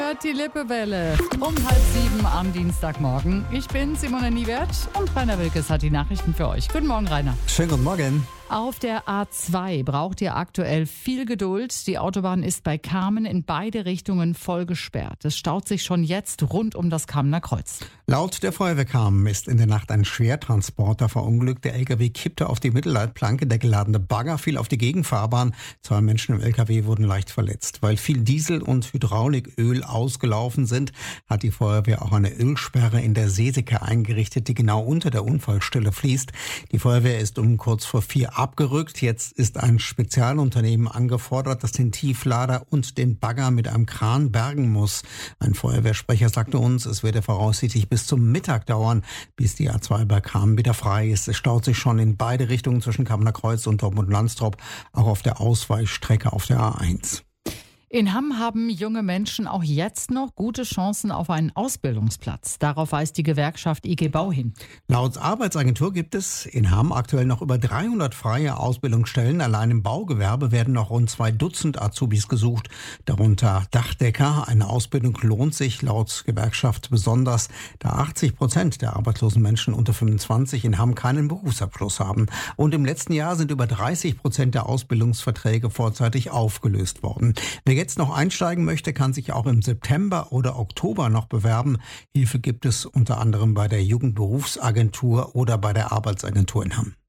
hört die Lippewelle um 6:30 am Dienstagmorgen. Ich bin Simone Niewert und Rainer Wilkes hat die Nachrichten für euch. Guten Morgen, Rainer. Schönen guten Morgen. Auf der A2 braucht ihr aktuell viel Geduld. Die Autobahn ist bei Kamen in beide Richtungen voll gesperrt. Es staut sich schon jetzt rund um das Kamener Kreuz. Laut der Feuerwehr Kamen ist in der Nacht ein Schwertransporter verunglückt. Der LKW kippte auf die Mittelleitplanke, der geladene Bagger fiel auf die Gegenfahrbahn. 2 Menschen im LKW wurden leicht verletzt. Weil viel Diesel und Hydrauliköl ausgelaufen sind, hat die Feuerwehr auch eine Ölsperre in der Seesecke eingerichtet, die genau unter der Unfallstelle fließt. Die Feuerwehr ist um kurz vor 4 abgerückt. Jetzt ist ein Spezialunternehmen angefordert, das den Tieflader und den Bagger mit einem Kran bergen muss. Ein Feuerwehrsprecher sagte uns, es werde voraussichtlich bis zum Mittag dauern, bis die A2 bei Kamen wieder frei ist. Es staut sich schon in beide Richtungen zwischen Kamener Kreuz und Dortmund-Landstrop, auch auf der Ausweichstrecke auf der A1. In Hamm haben junge Menschen auch jetzt noch gute Chancen auf einen Ausbildungsplatz. Darauf weist die Gewerkschaft IG Bau hin. Laut Arbeitsagentur gibt es in Hamm aktuell noch über 300 freie Ausbildungsstellen. Allein im Baugewerbe werden noch rund 2 Dutzend Azubis gesucht, darunter Dachdecker. Eine Ausbildung lohnt sich laut Gewerkschaft besonders, da 80% der arbeitslosen Menschen unter 25 in Hamm keinen Berufsabschluss haben. Und im letzten Jahr sind über 30% der Ausbildungsverträge vorzeitig aufgelöst worden. Wer jetzt noch einsteigen möchte, kann sich auch im September oder Oktober noch bewerben. Hilfe gibt es unter anderem bei der Jugendberufsagentur oder bei der Arbeitsagentur in Hamm.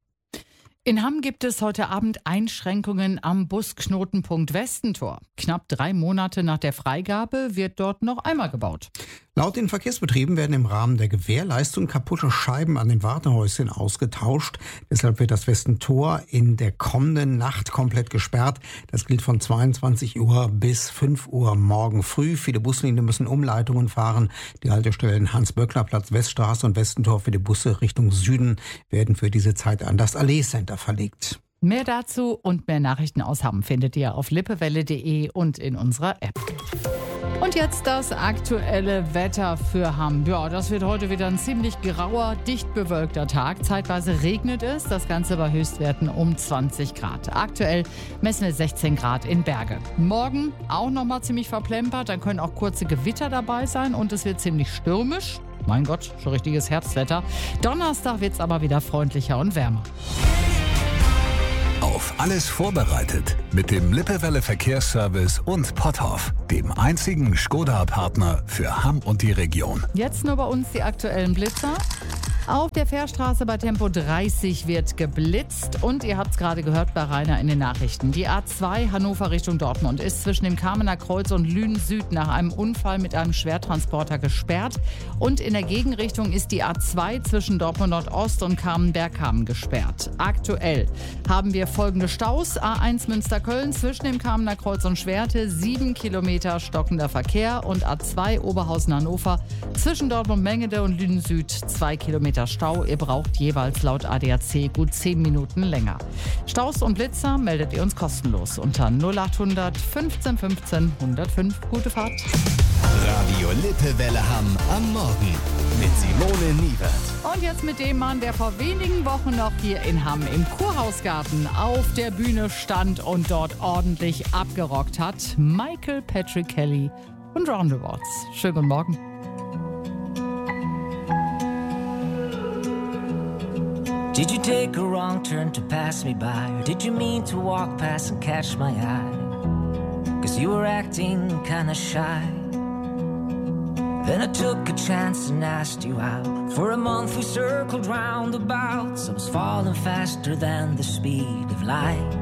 In Hamm gibt es heute Abend Einschränkungen am Busknotenpunkt Westentor. Knapp 3 Monate nach der Freigabe wird dort noch einmal gebaut. Laut den Verkehrsbetrieben werden im Rahmen der Gewährleistung kaputte Scheiben an den Wartehäuschen ausgetauscht. Deshalb wird das Westentor in der kommenden Nacht komplett gesperrt. Das gilt von 22 Uhr bis 5 Uhr morgen früh. Viele Buslinien müssen Umleitungen fahren. Die Haltestellen Hans-Böckler-Platz, Weststraße und Westentor für die Busse Richtung Süden werden für diese Zeit an das Allee-Center verlegt. Mehr dazu und mehr Nachrichten aus Hamm findet ihr auf lippewelle.de und in unserer App. Und jetzt das aktuelle Wetter für Hamm. Ja, das wird heute wieder ein ziemlich grauer, dicht bewölkter Tag. Zeitweise regnet es, das Ganze bei Höchstwerten um 20 Grad. Aktuell messen wir 16 Grad in Berge. Morgen auch nochmal ziemlich verplempert, dann können auch kurze Gewitter dabei sein und es wird ziemlich stürmisch. Mein Gott, schon richtiges Herbstwetter. Donnerstag wird es aber wieder freundlicher und wärmer. Auf alles vorbereitet mit dem Lippewelle Verkehrsservice und Potthoff, dem einzigen Skoda-Partner für Hamm und die Region. Jetzt nur bei uns die aktuellen Blitzer. Auf der Fährstraße bei Tempo 30 wird geblitzt und ihr habt es gerade gehört bei Rainer in den Nachrichten. Die A2 Hannover Richtung Dortmund ist zwischen dem Kamener Kreuz und Lünen Süd nach einem Unfall mit einem Schwertransporter gesperrt und in der Gegenrichtung ist die A2 zwischen Dortmund Nordost und Kamen-Bergkamen gesperrt. Aktuell haben wir folgende Staus: A1 Münster-Köln zwischen dem Kamener Kreuz und Schwerte 7 Kilometer stockender Verkehr und A2 Oberhausen-Hannover zwischen Dortmund-Mengede und Lünen Süd 2 Kilometer Stau. Ihr braucht jeweils laut ADAC gut 10 Minuten länger. Staus und Blitzer meldet ihr uns kostenlos unter 0800 15 15 105. Gute Fahrt. Radio Lippewelle Hamm am Morgen mit Simone Niewert. Und jetzt mit dem Mann, der vor wenigen Wochen noch hier in Hamm im Kurhausgarten auf der Bühne stand und dort ordentlich abgerockt hat. Michael Patrick Kelly und Roundabouts. Schönen guten Morgen. Did you take a wrong turn to pass me by? Or did you mean to walk past and catch my eye? 'Cause you were acting kinda shy. Then I took a chance and asked you out. For a month we circled roundabouts. I was falling faster than the speed of light.